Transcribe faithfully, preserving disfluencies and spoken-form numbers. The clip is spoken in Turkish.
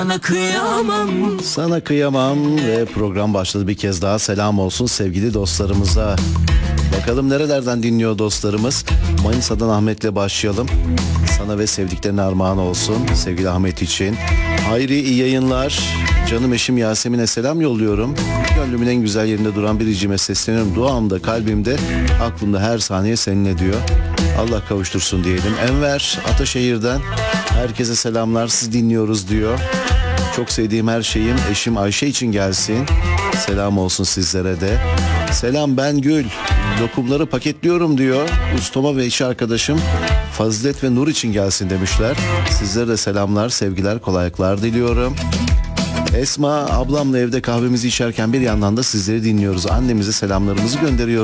Sana kıyamam. Sana kıyamam ve program başladı bir kez daha. Selam olsun sevgili dostlarımıza. Bakalım nerelerden dinliyor dostlarımız. Manisa'dan Ahmet'le başlayalım. Sana ve sevdiklerine armağan olsun sevgili Ahmet için. Hayri iyi yayınlar. Canım eşim Yasemin'e selam yolluyorum. Gönlümün en güzel yerinde duran biricime sesleniyorum. Duamda, kalbimde, aklımda her saniye seninle diyor. Allah kavuştursun diyelim. Enver Ataşehir'den herkese selamlar, siz dinliyoruz diyor. Çok sevdiğim her şeyim eşim Ayşe için gelsin. Selam olsun sizlere de. Selam ben Gül. Lokumları paketliyorum diyor. Ustama ve iş arkadaşım Fazilet ve Nur için gelsin demişler. Sizlere de selamlar, sevgiler, kolaylıklar diliyorum. Esma ablamla evde kahvemizi içerken bir yandan da sizleri dinliyoruz. Annemize selamlarımızı gönderiyoruz.